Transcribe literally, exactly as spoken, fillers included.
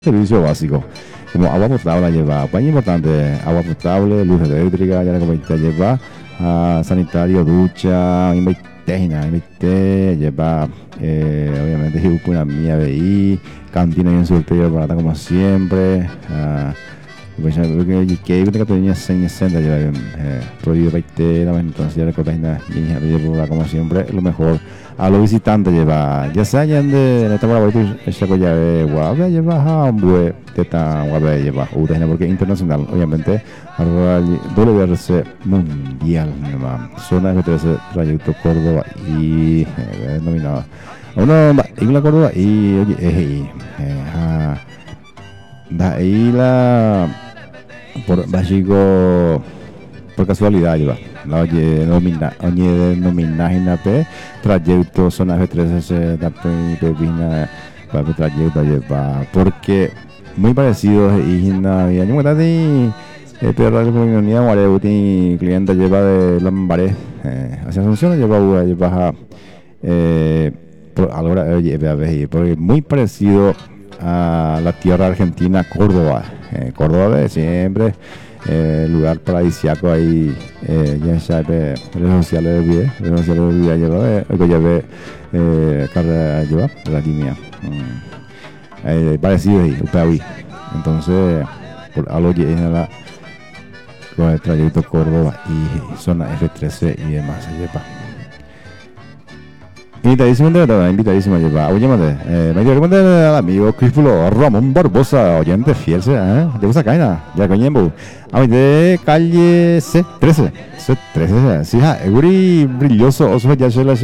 Servicio básico, como agua potable lleva, muy importante, agua potable, luz eléctrica, ya como te lleva, uh, sanitario, ducha, técnica, lleva, eh, obviamente, una mía B I, cantina y un surtido barata como siempre, uh, pues ya veo que que una tenía seis sesenta ya prohibido para entonces ya recordáis nada y como siempre lo mejor a los visitantes lleva ya sea ya en esta hora esa cosa de guave lleva un buen teta guave lleva ustedes porque internacional obviamente W R C mundial zona F trece trayecto Córdoba y denominado uno en la Córdoba y oye eh da ahí la por básico por casualidad lleva la oye denomina oye denomina P trayecto zona F trece se da pepina para trayecto lleva porque muy parecido y na y año más de pero la comunidad guareuti cliente lleva de Lambaré hacia Asunción lleva lleva eh por a la hora oye porque muy parecido a la tierra argentina Córdoba eh, Córdoba de siempre eh, lugar paradisíaco ahí eh, ya sabe redes sociales de vida redes sociales de vida lleva eh, que lleve eh, carrera lleva la línea mm. eh, parecido ahí Upawi entonces por algo que en la con el trayecto Córdoba y zona F trece y demás lleva invitadísimo de verdad, invitadísimo a llevar. Oye, mate, eh, me quiero recomendar al amigo Críspulo Ramón Barbosa, oyente fiel, ¿eh? De esa caña, ya coñembo. A mí de calle C trece, C trece, sí, ja, Eguri brilloso, oso ya se la